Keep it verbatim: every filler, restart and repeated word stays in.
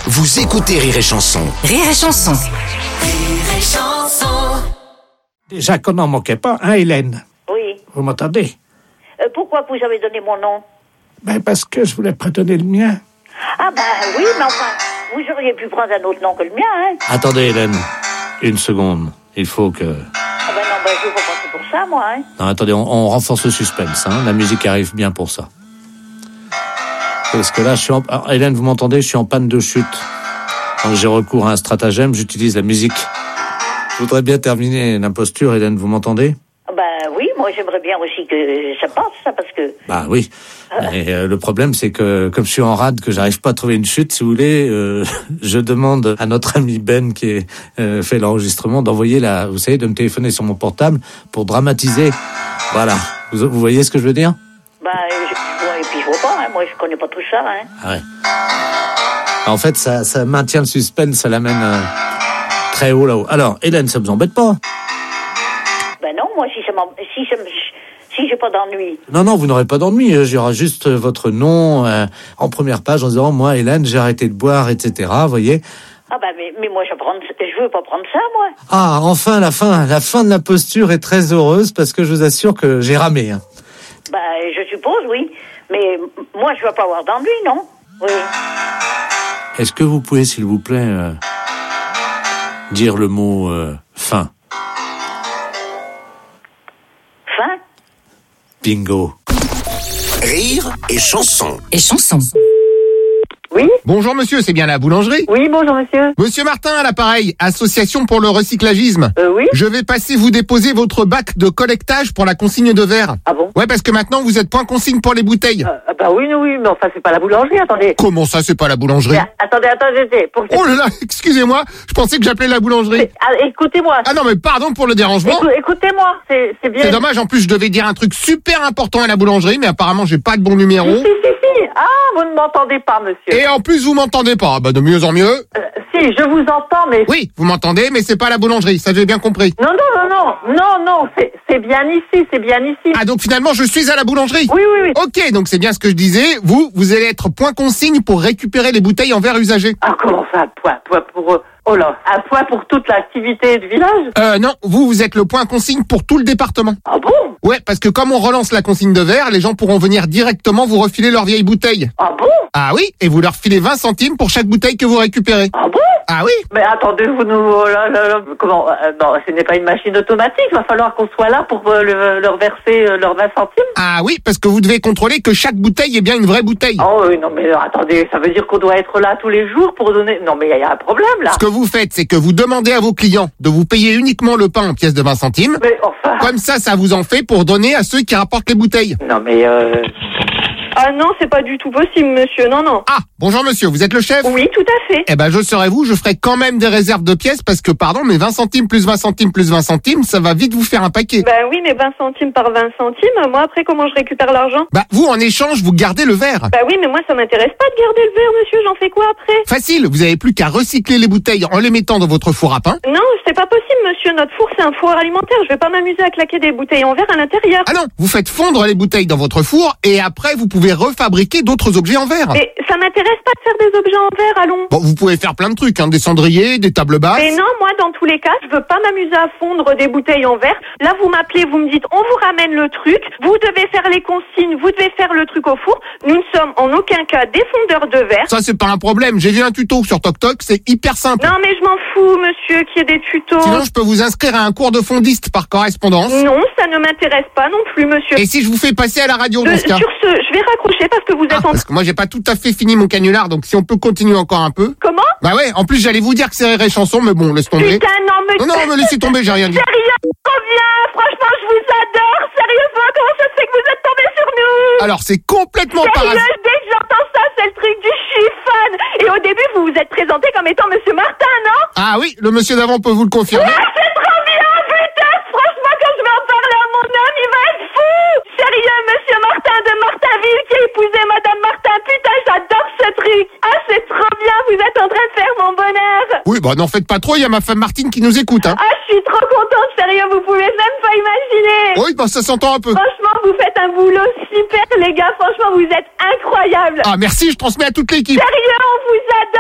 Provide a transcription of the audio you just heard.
Vous écoutez Rire et Chanson. Rire et Chanson. Rire et Chanson. Déjà qu'on n'en manquait pas, hein, Hélène? Oui. Vous m'entendez? Euh, pourquoi vous avez donné mon nom? Ben, parce que je voulais pas donner le mien. Ah bah oui, mais enfin, vous auriez pu prendre un autre nom que le mien, hein? Attendez, Hélène. Une seconde. Il faut que... Ah ben non, ben je veux pas passer pour ça, moi, hein? Non, attendez, on, on renforce le suspense, hein. La musique arrive bien pour ça. Parce que là, je suis en... Alors, Hélène, vous m'entendez? Je suis en panne de chute. Donc j'ai recours à un stratagème, j'utilise la musique. Je voudrais bien terminer l'imposture, Hélène, vous m'entendez? Ben oui, moi j'aimerais bien aussi que ça passe, ça, parce que... Bah oui. Et euh, le problème, c'est que comme je suis en rade, que j'arrive pas à trouver une chute, si vous voulez, euh, je demande à notre ami Ben qui est, euh, fait l'enregistrement d'envoyer la, vous savez, de me téléphoner sur mon portable pour dramatiser. Voilà. Vous, vous voyez ce que je veux dire? Ben, je... ouais, et puis je vois pas, hein, moi je connais pas tout ça, hein. Ah ouais. En fait, ça, ça maintient le suspense, ça l'amène euh, très haut là-haut. Alors, Hélène, ça vous embête pas? Ben non, moi si ça m'en... si ça me... si j'ai pas d'ennui. Non, non, vous n'aurez pas d'ennui. Il y aura juste votre nom euh, en première page en disant, moi, Hélène, j'ai arrêté de boire, et cetera. Vous voyez? Ah ben mais, mais moi je, prends... je veux pas prendre ça, moi. Ah, enfin, la fin. La fin de la posture est très heureuse parce que je vous assure que j'ai ramé. Hein. Ben je suppose, oui. Mais moi je veux pas avoir d'ennui, non? Oui. Est-ce que vous pouvez, s'il vous plaît, euh, dire le mot euh, fin? Fin? Bingo. Rire et Chanson. Et Chanson. Oui. Bonjour monsieur, c'est bien la boulangerie? Oui, bonjour monsieur. Monsieur Martin à l'appareil, association pour le recyclagisme. Euh, oui. Je vais passer vous déposer votre bac de collectage pour la consigne de verre. Ah bon? Ouais, parce que maintenant vous êtes point consigne pour les bouteilles. Euh, ah bah oui, oui, oui, mais enfin c'est pas la boulangerie, attendez. Comment ça, c'est pas la boulangerie? Mais, attendez, attendez, attendez. Pour... Oh là là, excusez-moi, je pensais que j'appelais la boulangerie. C'est- ah, écoutez-moi. Ah non mais pardon pour le dérangement. Écou- Écoutez-moi, c'est c'est bien. C'est dommage, en plus je devais dire un truc super important à la boulangerie, mais apparemment j'ai pas de bon numéro. Si, si, si. Ah, vous ne m'entendez pas, monsieur. Et en plus vous m'entendez pas, bah de mieux en mieux. Euh, si, je vous entends, mais... Oui, vous m'entendez, mais c'est pas la boulangerie, ça j'ai bien compris. Non, non, non, non, non, non, c'est c'est bien ici, c'est bien ici. Ah donc finalement je suis à la boulangerie. Oui, oui, oui. Ok, donc c'est bien ce que je disais. Vous, vous allez être point consigne pour récupérer les bouteilles en verre usagé. Ah, comment ça, point, point pour... euh, Oh là, un point pour toute l'activité du village? Euh, non, vous, vous êtes le point consigne pour tout le département. Ah bon? Ouais, parce que comme on relance la consigne de verre, les gens pourront venir directement vous refiler leurs vieilles bouteilles. Ah bon? Ah oui, et vous leur filez vingt centimes pour chaque bouteille que vous récupérez. Ah bon? Ah oui? Mais attendez, vous nous... oh là, là, là, comment... euh, non, ce n'est pas une machine automatique, il va falloir qu'on soit là pour euh, le- leur verser euh, leurs vingt centimes. Ah oui, parce que vous devez contrôler que chaque bouteille est bien une vraie bouteille. Oh oui, non mais euh, attendez, ça veut dire qu'on doit être là tous les jours pour donner... Non mais il y, y a un problème là. Ce que vous faites, c'est que vous demandez à vos clients de vous payer uniquement le pain en pièces de vingt centimes. Mais enfin... Comme ça, ça vous en fait pour donner à ceux qui rapportent les bouteilles. Non mais euh... Ah non, c'est pas du tout possible, monsieur, non, non. Ah, bonjour monsieur, vous êtes le chef? Oui, tout à fait. Eh ben, je serai vous, je ferai quand même des réserves de pièces parce que, pardon, mais vingt centimes plus vingt centimes plus vingt centimes, ça va vite vous faire un paquet. Ben oui, mais vingt centimes par vingt centimes, moi après comment je récupère l'argent? Bah, vous, en échange, vous gardez le verre. Ben oui, mais moi ça m'intéresse pas de garder le verre, monsieur, j'en fais quoi après? Facile, vous avez plus qu'à recycler les bouteilles en les mettant dans votre four à pain. Non, c'est pas possible, monsieur, notre four c'est un four alimentaire, je vais pas m'amuser à claquer des bouteilles en verre à l'intérieur. Ah non, vous faites fondre les bouteilles dans votre four et après, vous pouvez refabriquer d'autres objets en verre. Et ça m'intéresse pas de faire des objets en verre, allons. Bon, vous pouvez faire plein de trucs, hein, des cendriers, des tables basses. Mais non, moi dans tous les cas, je veux pas m'amuser à fondre des bouteilles en verre. Là, vous m'appelez, vous me dites, on vous ramène le truc, vous devez faire les consignes, vous devez faire le truc au four. Nous ne sommes en aucun cas des fondeurs de verre. Ça, c'est pas un problème. J'ai vu un tuto sur TokTok, c'est hyper simple. Non, mais je m'en fous, monsieur, qu'il y ait des tutos. Sinon, je peux vous inscrire à un cours de fondiste par correspondance. Non, ça ne m'intéresse pas non plus, monsieur. Et si je vous fais passer à la radio dans Euh, ce cas? sur ce, je vais raccrocher parce que vous êtes Ah, en... parce que moi, j'ai pas tout à fait fini mon canular, donc si on peut continuer encore un peu. Comment? Bah ouais, en plus, j'allais vous dire que c'est Rire et Chanson, mais bon, laisse tomber. Putain, non, mais... Non, non, me laissez tomber, j'ai rien dit. Sérieux, trop bien. Franchement, je vous adore. Sérieusement, comment ça se fait que vous êtes tombés sur nous? Alors, c'est complètement par Sérieux, hasard. dès que j'entends ça, c'est le truc du je suis fan. Et au début, vous vous êtes présenté comme étant Monsieur Martin, non? Ah oui, le monsieur d'avant peut vous le confirmer. Ah, c'est trop bien, putain. Franchement, quand je vais en parler à mon homme, il va être fou. Sérieux, Monsieur Martin de Martinville qui a épousé Madame Martin. Putain, j'adore ce truc. Ah, c'est trop bien. Vous êtes en train de faire mon bonheur. Oui, bah n'en faites pas trop, il y a ma femme Martine qui nous écoute, hein. Ah, je suis trop contente. Sérieux, vous pouvez même pas imaginer. Oui, bah ça s'entend un peu. Franchement, vous faites un boulot super, les gars. Franchement, vous êtes incroyables. Ah merci, je transmets à toute l'équipe. Sérieux, on vous adore.